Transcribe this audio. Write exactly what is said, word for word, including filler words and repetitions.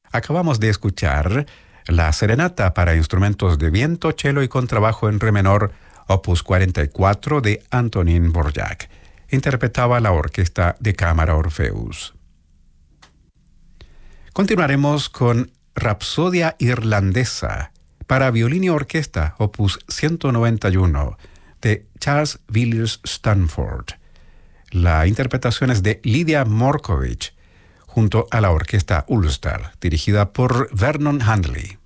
Acabamos de escuchar la Serenata para instrumentos de viento, cello y contrabajo en re menor, opus cuarenta y cuatro de Antonín Dvořák. Interpretaba la Orquesta de Cámara Orfeus. Continuaremos con Rapsodia Irlandesa para violín y orquesta, opus ciento noventa y uno, de Charles Villiers Stanford. La interpretación es de Lidia Morkovich, junto a la Orquesta Ulster, dirigida por Vernon Handley.